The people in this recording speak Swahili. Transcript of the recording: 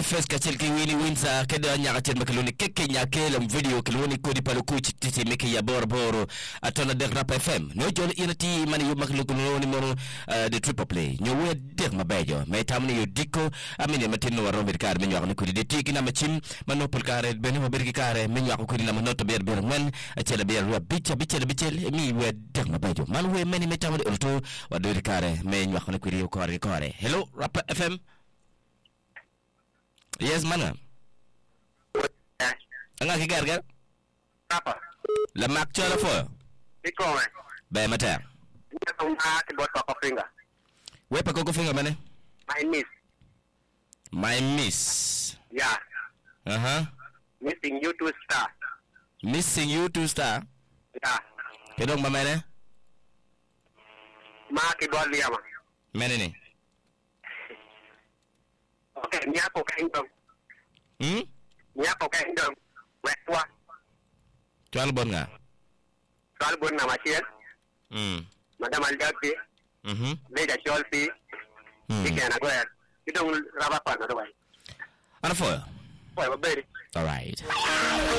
First kachel Winnie Windsor kada nyaka chen makaloni keke nyake lam video kaloni kodi paluku chiti meke ya boro atona de rap FM no jol inati mani yu makaloni mono de triple play nyo we de mabejo me tamni yu diko amini matino waro berkar menyo akoni kodi de tiki na machim manopol kare beni maberki kare menyo akoni na manoto ber ngwan achela ber wa bichel mi we de mabejo man we meni metamni ulto wado kare menyo akoni kodi kore hello rap FM. Yes, mana. Enggak kigar. Apa? Lemak cala fo. Iko man. Be mata. Ito na kibot ko finger. We pa ko finger mane? My miss. Yeah. Missing you to star. Missing you to star. Yeah. Kedong ba mane? Ma kibot liya ma. Mane ni. Okay, niya ko kain dong. Niya ko kain dong. Wetwa. Tual bon nga. Tual bon na machine. Madam Aldabi. Leda Cholfi. Ikana go ahead. You don't rubber pan otherwise. Ana fo. Well, baby. All right.